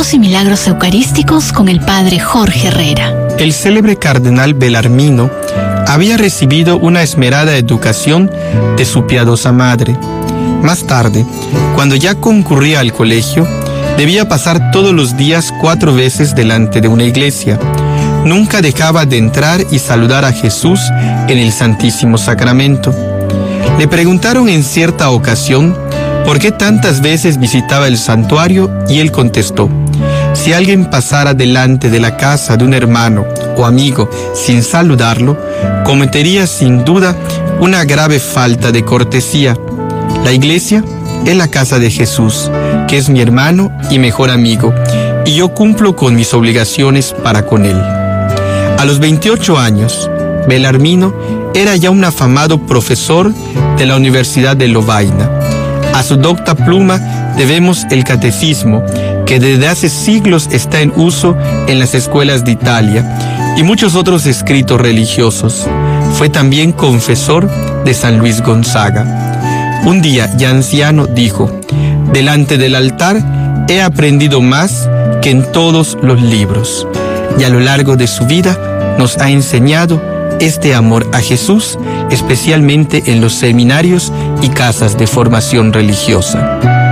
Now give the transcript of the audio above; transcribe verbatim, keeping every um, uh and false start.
Santos y Milagros Eucarísticos con el Padre Jorge Herrera. El célebre cardenal Belarmino había recibido una esmerada educación de su piadosa madre. Más tarde, cuando ya concurría al colegio, debía pasar todos los días cuatro veces delante de una iglesia. Nunca dejaba de entrar y saludar a Jesús en el Santísimo Sacramento. Le preguntaron en cierta ocasión por qué tantas veces visitaba el santuario y él contestó: si alguien pasara delante de la casa de un hermano o amigo sin saludarlo, cometería sin duda una grave falta de cortesía. La iglesia es la casa de Jesús, que es mi hermano y mejor amigo, y yo cumplo con mis obligaciones para con él. A los veintiocho años, Belarmino era ya un afamado profesor de la Universidad de Lovaina. A su docta pluma debemos el catecismo, que desde hace siglos está en uso en las escuelas de Italia, y muchos otros escritos religiosos. Fue también confesor de San Luis Gonzaga. Un día, ya anciano, dijo: delante del altar he aprendido más que en todos los libros. Y a lo largo de su vida nos ha enseñado este amor a Jesús, especialmente en los seminarios y casas de formación religiosa.